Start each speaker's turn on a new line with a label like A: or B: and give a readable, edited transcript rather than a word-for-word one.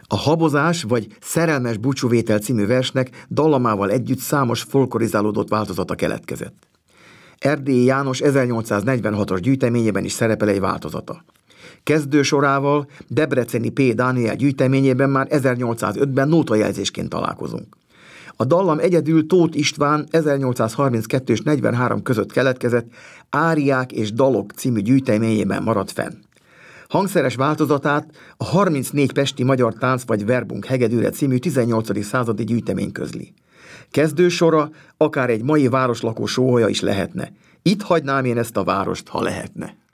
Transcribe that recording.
A: A Habozás vagy Szerelmes búcsúvétel című versnek dallamával együtt számos folklorizálódott változata keletkezett. Erdélyi János 1846-os gyűjteményében is szerepel egy változata. Kezdősorával Debreceni P. Dániel gyűjteményében már 1805-ben nótajelzésként találkozunk. A dallam egyedül Tóth István 1832 és 43 között keletkezett Áriák és dalok című gyűjteményében maradt fenn. Hangszeres változatát a 34 pesti magyar tánc vagy verbunk hegedűre című 18. századi gyűjtemény közli. Kezdősora akár egy mai városlakó sóholya is lehetne. Itt hagynám én ezt a várost, ha lehetne.